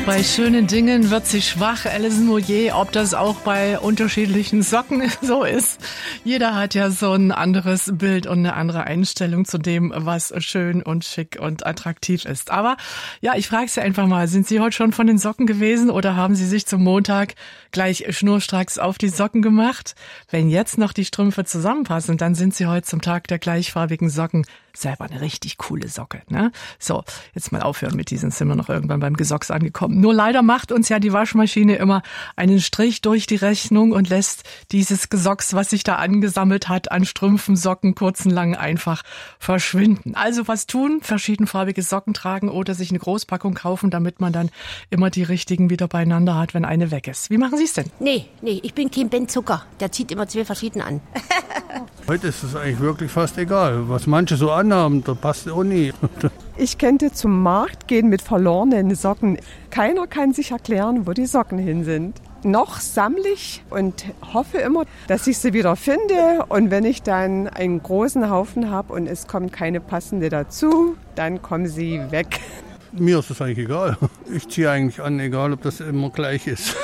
Bei schönen Dingen wird sie schwach, Alison Moyet, ob das auch bei unterschiedlichen Socken so ist. Jeder hat ja so ein anderes Bild und eine andere Einstellung zu dem, was schön und schick und attraktiv ist. Aber ja, ich frage Sie einfach mal, sind Sie heute schon von den Socken gewesen oder haben Sie sich zum Montag gleich schnurstracks auf die Socken gemacht? Wenn jetzt noch die Strümpfe zusammenpassen, dann sind Sie heute zum Tag der gleichfarbigen Socken selber eine richtig coole Socke, ne? So, jetzt mal aufhören mit diesen, sind wir noch irgendwann beim Gesocks angekommen. Nur leider macht uns ja die Waschmaschine immer einen Strich durch die Rechnung und lässt dieses Gesocks, was sich da angesammelt hat, an Strümpfen, Socken, kurzen, langen, einfach verschwinden. Also was tun? Verschiedenfarbige Socken tragen oder sich eine Großpackung kaufen, damit man dann immer die richtigen wieder beieinander hat, wenn eine weg ist. Wie machen Sie es denn? Nee, ich bin kein Ben Zucker. Der zieht immer 2 verschieden an. Heute ist es eigentlich wirklich fast egal, was manche so anhaben, da passt auch nie. Ich könnte zum Markt gehen mit verlorenen Socken. Keiner kann sich erklären, wo die Socken hin sind. Noch sammle ich und hoffe immer, dass ich sie wieder finde. Und wenn ich dann einen großen Haufen habe und es kommt keine passende dazu, dann kommen sie weg. Mir ist es eigentlich egal. Ich ziehe eigentlich an, egal ob das immer gleich ist.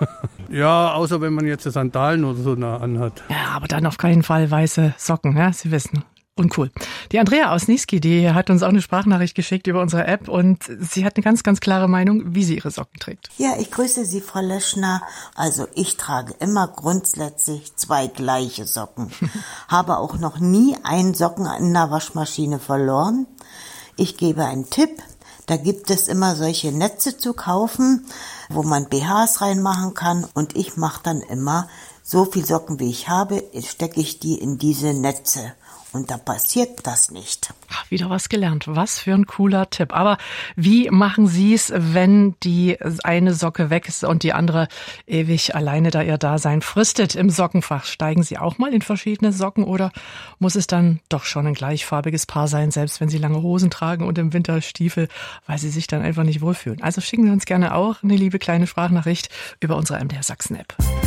Ja, außer wenn man jetzt Sandalen oder so nah anhat. Ja, aber dann auf keinen Fall weiße Socken, ja, Sie wissen. Uncool. Die Andrea aus Niesky, die hat uns auch eine Sprachnachricht geschickt über unsere App und sie hat eine ganz, ganz klare Meinung, wie sie ihre Socken trägt. Ja, ich grüße Sie, Frau Löschner. Also ich trage immer grundsätzlich 2 gleiche Socken. Habe auch noch nie einen Socken in der Waschmaschine verloren. Ich gebe einen Tipp. Da gibt es immer solche Netze zu kaufen, wo man BHs reinmachen kann. Und ich mache dann immer so viel Socken, wie ich habe, stecke ich die in diese Netze. Und da passiert das nicht. Ach, wieder was gelernt. Was für ein cooler Tipp. Aber wie machen Sie es, wenn die eine Socke weg ist und die andere ewig alleine da ihr Dasein fristet im Sockenfach? Steigen Sie auch mal in verschiedene Socken oder muss es dann doch schon ein gleichfarbiges Paar sein, selbst wenn Sie lange Hosen tragen und im Winter Stiefel, weil Sie sich dann einfach nicht wohlfühlen? Also schicken Sie uns gerne auch eine liebe kleine Sprachnachricht über unsere MDR Sachsen-App.